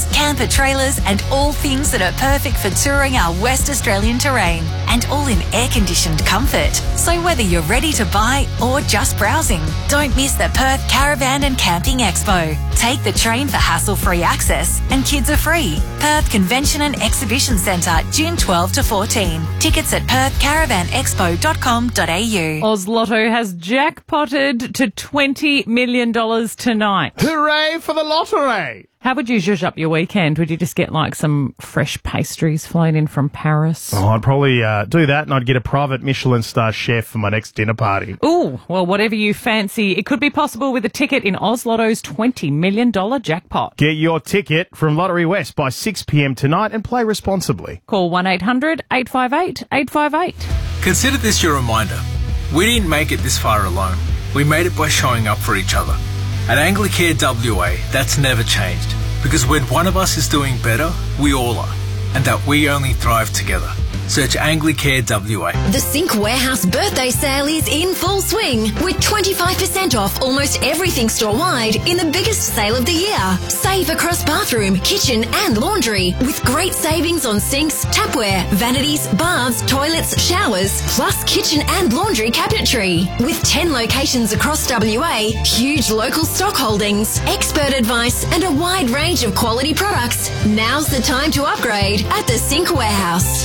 vans, camper trailers and all things that are perfect for touring our West Australian terrain, and all in air-conditioned comfort. So whether you're ready to buy or just browsing, don't miss the Perth Caravan and Camping Expo. Take the train for hassle-free access and kids are free. Perth Convention and Exhibition Centre, June 12 to 14. Tickets at perthcaravanexpo.com.au. Oz Lotto has jackpotted to $20 million tonight. Hooray for the lottery! How would you zhuzh up your weekend? Would you just get like some fresh pastries flown in from Paris? Oh, I'd probably do that, and I'd get a private Michelin star chef for my next dinner party. Ooh, well, whatever you fancy. It could be possible with a ticket in Oz Lotto's $20 million jackpot. Get your ticket from Lottery West by 6 p.m. tonight and play responsibly. Call 1-800-858-858. Consider this your reminder. We didn't make it this far alone. We made it by showing up for each other. At Anglicare WA, that's never changed, because when one of us is doing better, we all are, and that we only thrive together. Search Anglicare WA. The Sync Warehouse birthday sale is in full swing with 25% off almost everything store-wide in the biggest sale of the year. Save across bathroom, kitchen and laundry with great savings on sinks, tapware, vanities, baths, toilets, showers, plus kitchen and laundry cabinetry. With 10 locations across WA, huge local stock holdings, expert advice and a wide range of quality products. Now's the time to upgrade at the Sync Warehouse.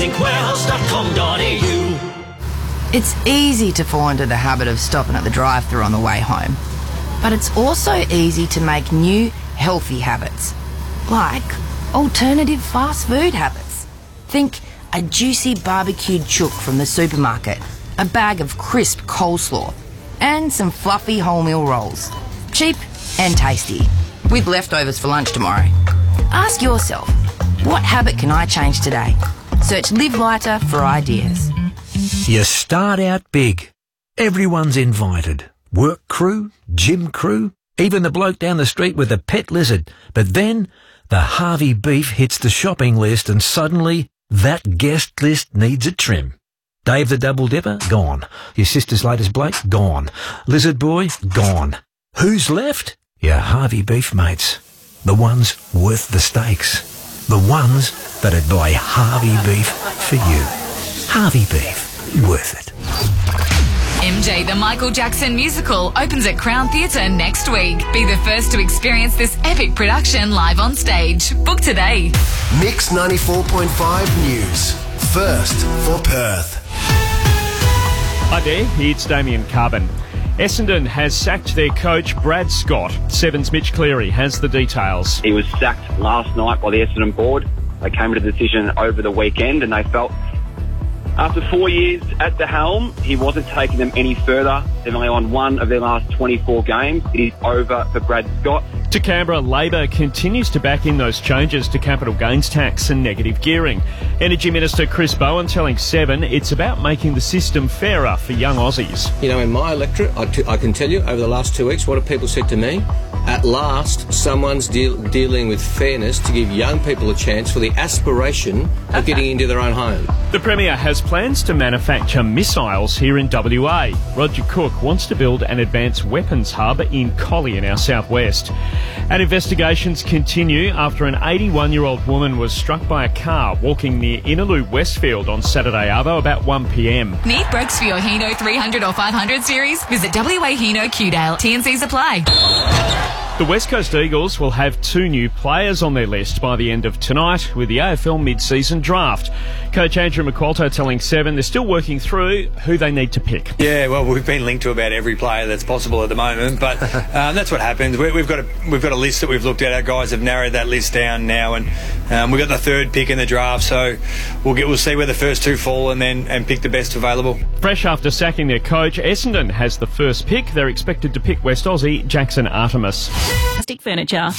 It's easy to fall into the habit of stopping at the drive-thru on the way home. But it's also easy to make new, healthy habits, like alternative fast food habits. Think a juicy barbecued chook from the supermarket, a bag of crisp coleslaw, and some fluffy wholemeal rolls. Cheap and tasty, with leftovers for lunch tomorrow. Ask yourself, what habit can I change today? Search Live Lighter for ideas. You start out big. Everyone's invited. Work crew, gym crew, even the bloke down the street with the pet lizard. But then the Harvey beef hits the shopping list and suddenly that guest list needs a trim. Dave the Double Dipper, gone. Your sister's latest bloke, gone. Lizard boy, gone. Who's left? Your Harvey beef mates. The ones worth the stakes. The ones that'd buy Harvey beef for you. Harvey beef. Worth it. MJ the Michael Jackson musical opens at Crown Theatre next week. Be the first to experience this epic production live on stage. Book today. Mix 94.5 News. First for Perth. Hi there, it's Damien Carbon. Essendon has sacked their coach, Brad Scott. Seven's Mitch Cleary has the details. He was sacked last night by the Essendon board. They came to the decision over the weekend and they felt after 4 years at the helm, he wasn't taking them any further. They've only won one of their last 24 games. It is over for Brad Scott. To Canberra, Labor continues to back in those changes to capital gains tax and negative gearing. Energy Minister Chris Bowen telling Seven it's about making the system fairer for young Aussies. You know, in my electorate, I can tell you over the last 2 weeks, what have people said to me? At last, someone's dealing with fairness to give young people a chance for the aspiration of getting into their own home. The Premier has plans to manufacture missiles here in WA. Roger Cook wants to build an advanced weapons hub in Collie in our southwest. And investigations continue after an 81-year-old woman was struck by a car walking near Innaloo Westfield on Saturday arvo about 1 p.m. Need brakes for your Hino 300 or 500 series? Visit WA Hino Qdale. T&Cs apply. The West Coast Eagles will have 2 new players on their list by the end of tonight with the AFL mid-season draft. Coach Andrew McQualter telling Seven they're still working through who they need to pick. Yeah, well, we've been linked to about every player that's possible at the moment, but that's what happens. We've got a list that we've looked at. Our guys have narrowed that list down now, and we've got the 3rd pick in the draft, so we'll see where the first 2 fall and pick the best available. Fresh after sacking their coach, Essendon has the first pick. They're expected to pick West Aussie Jackson Artemis. Stick furniture.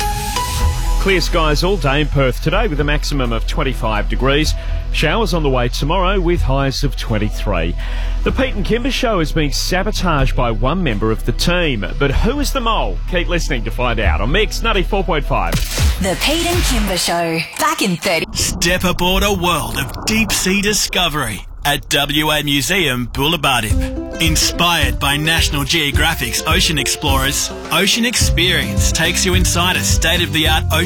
Clear skies all day in Perth today with a maximum of 25 degrees. Showers on the way tomorrow with highs of 23. The Pete and Kimber show is being sabotaged by one member of the team. But who is the mole? Keep listening to find out on Mix 94.5. The Pete and Kimber Show. Back in 30. Step aboard a world of deep-sea discovery at WA Museum Boulevardipe. Inspired by National Geographic's Ocean Explorers, Ocean Experience takes you inside a state-of-the-art ocean